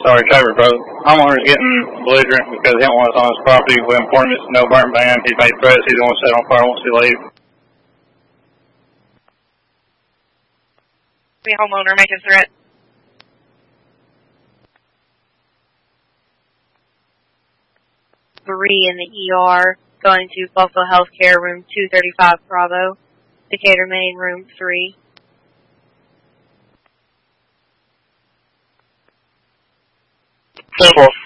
Sorry, Trevor, bro. Homeowner's getting belligerent because he don't want us on his property. We informed him it's no burn ban. He made threats. He's going to set on fire once he leaves. The homeowner making threat. Three in the ER, going to Buffalo Healthcare, room 235 Bravo. Decatur, Maine, room 3. Simple.